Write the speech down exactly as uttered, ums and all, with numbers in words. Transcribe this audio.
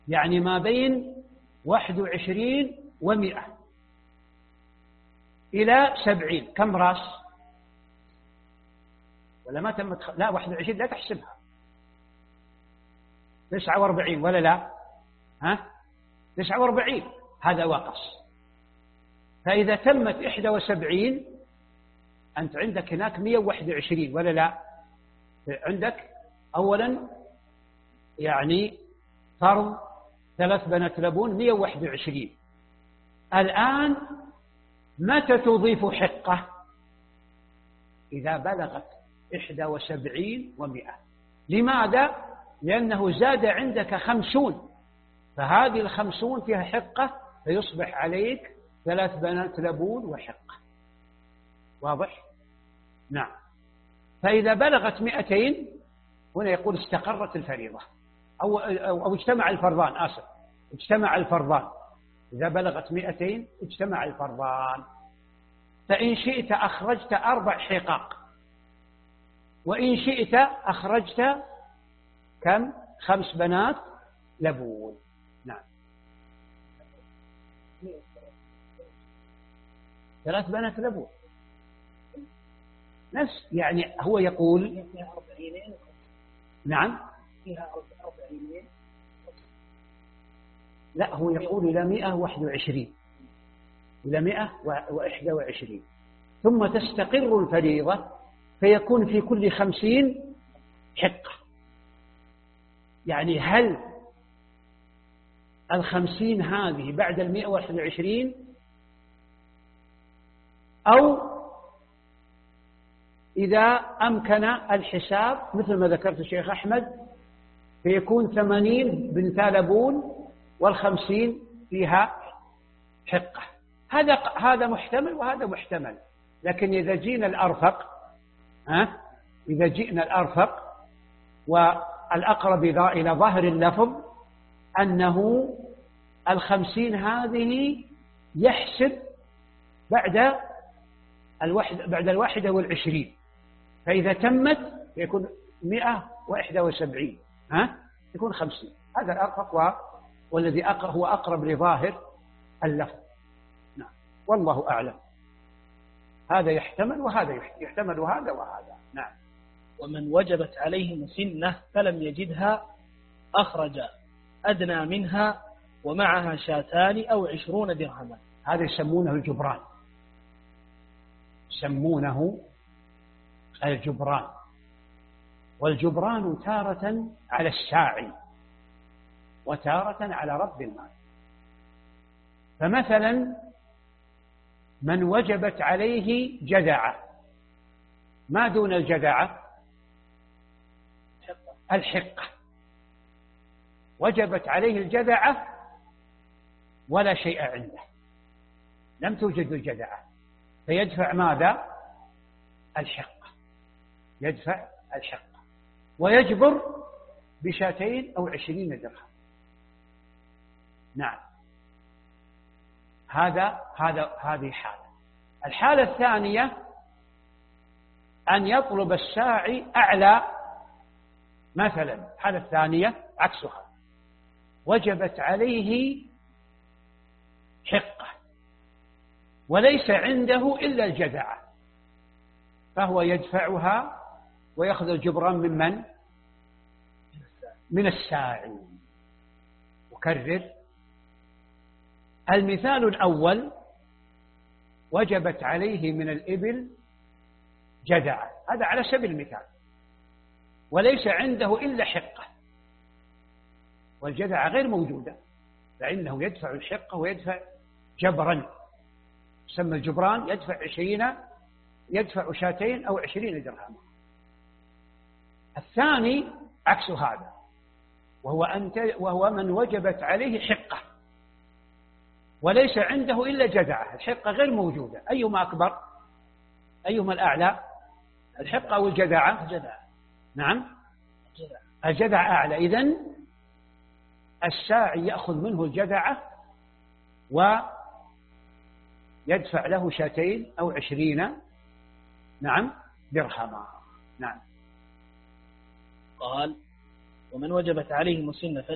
يعني ما بين واحد وعشرين ومئة إلى سبعين كم راس؟ ولا ما تمت؟ لا، واحد وعشرين لا تحسبها. تسعة واربعين ولا لا؟ ها؟ تسعة واربعين هذا وقص. فإذا تمت إحدى وسبعين أنت عندك هناك مئة وواحد وعشرين ولا لا؟ عندك أولا يعني فرض ثلاث بنات لبون مئة وواحد وعشرين. الآن متى تضيف حقة؟ إذا بلغت إحدى وسبعين ومئة. لماذا؟ لأنه زاد عندك خمسون، فهذه الخمسون فيها حقة، فيصبح عليك ثلاث بنات لبون وحقة. واضح؟ نعم. فإذا بلغت مئتين هنا يقول استقرت الفريضة أو, أو, أو اجتمع الفرضان. آسف، اجتمع الفرضان. إذا بلغت مئتين اجتمع الفرضان. فإن شئت أخرجت أربع حقاق، وإن شئت أخرجت كم؟ خمس بنات لبون. نعم. ثلاث بنات لبون نفس، يعني هو يقول نعم فيها أربعين. لا، هو يقول إلى مئة وواحد وعشرين، إلى مئة وإحدى وعشرين، ثم تستقر الفريضة فيكون في كل خمسين حقة. يعني هل الخمسين هذه بعد المئة وواحد وعشرين أو إذا أمكن الحساب مثل ما ذكرت الشيخ أحمد فيكون ثمانين بنتا لبون والخمسين فيها حقة. هذا هذا محتمل وهذا محتمل. لكن إذا جينا الأرفق ها إذا جئنا الأرفق والأقرب إلى ظاهر اللفظ أنه الخمسين هذه يحسب بعد الواحد بعد الواحدة والعشرين، فإذا تمت يكون مئة وإحدى وسبعين ها يكون خمسين. هذا الأرفق و... والذي أقرب هو أقرب لظاهر اللفظ. نعم، والله أعلم. هذا يحتمل وهذا يحتمل وهذا وهذا. نعم. ومن وجبت عليه مسنة فلم يجدها أخرج أدنى منها ومعها شاتان أو عشرون درهما. هذا يسمونه الجبران، يسمونه الجبران. والجبران تارة على الساعي وتارة على رب المال. فمثلا من وجبت عليه جدعة، ما دون الجدعة الحقة، وجبت عليه الجدعة ولا شيء عنده، لم توجد الجدعة، فيدفع ماذا؟ الحقة، يدفع الحقة ويجبر بشاتين أو عشرين درهم. نعم، هذا هذا هذه حالة. الحالة الثانية أن يطلب الساعي أعلى. مثلا الحالة الثانية عكسها، وجبت عليه حقة وليس عنده إلا الجدعة، فهو يدفعها ويأخذ الجبران من من؟ من الساعي. أكرر، المثال الأول وجبت عليه من الإبل جدعة، هذا على سبيل المثال، وليس عنده إلا حقة، والجدعة غير موجودة، فإنه يدفع الحقة ويدفع جبرا، يسمى الجبران، يدفع عشرين، يدفع شاتين أو عشرين درهم. الثاني عكس هذا، وهو, أنت وهو من وجبت عليه حقة وليس عنده إلا جدعة، الحقة غير موجودة. أيهما أكبر؟ أيهما الأعلى؟ الحقة أو الجدعة؟ الجدعة. نعم، الجدعة أعلى. إذن الساعي يأخذ منه الجدعة ويدفع له شاتين أو عشرين نعم درهما. نعم. قال: ومن وجبت عليه مسنة